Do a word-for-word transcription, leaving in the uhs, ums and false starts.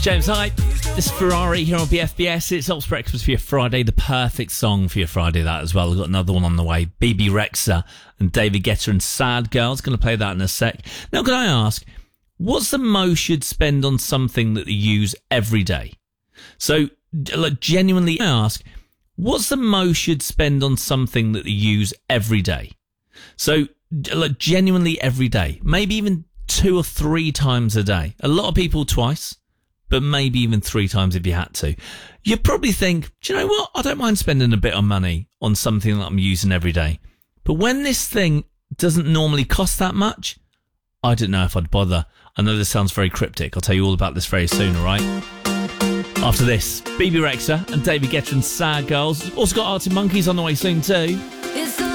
James Hype. This is Ferrari here on B F B S. It's Ops Breakfast for your Friday. The perfect song for your Friday, that as well. We've got another one on the way. B B Rexha and David Guetta and Sad Girls. Going to play that in a sec. Now, can I ask, what's the most you'd spend on something that you use every day? So, like, genuinely ask, what's the most you'd spend on something that you use every day? So, like, genuinely every day. Maybe even two or three times a day. A lot of people twice, but maybe even three times if you had to. You'd probably think, do you know what? I don't mind spending a bit of money on something that I'm using every day. But when this thing doesn't normally cost that much, I don't know if I'd bother. I know this sounds very cryptic. I'll tell you all about this very soon, all right? After this, B B Rexha and David Guetta and Sad Girls. Also got Arctic Monkeys on the way soon too. It's